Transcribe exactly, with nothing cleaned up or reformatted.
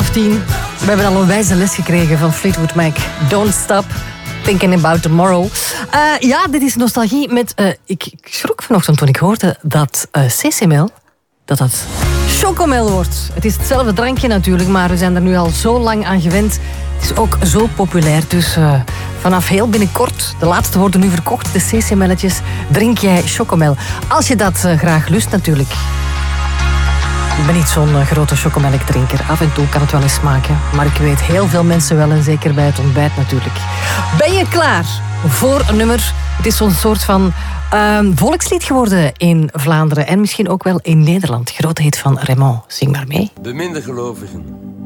tien. We hebben al een wijze les gekregen van Fleetwood Mac. Don't stop thinking about tomorrow. Uh, ja, dit is nostalgie met... Uh, ik, ik schrok vanochtend toen ik hoorde dat uh, Sesamel... dat dat chocomel wordt. Het is hetzelfde drankje natuurlijk, maar we zijn er nu al zo lang aan gewend. Het is ook zo populair, dus uh, vanaf heel binnenkort, de laatste worden nu verkocht, de Sesamelletjes, drink jij chocomel. Als je dat uh, graag lust natuurlijk. Ik ben niet zo'n uh, grote chocomelkdrinker. Af en toe kan het wel eens smaken, maar ik weet heel veel mensen wel en zeker bij het ontbijt natuurlijk. Ben je klaar voor een nummer? Het is zo'n soort van uh, volkslied geworden in Vlaanderen en misschien ook wel in Nederland. Grote hit van Raymond. Zing maar mee. Beminde gelovigen,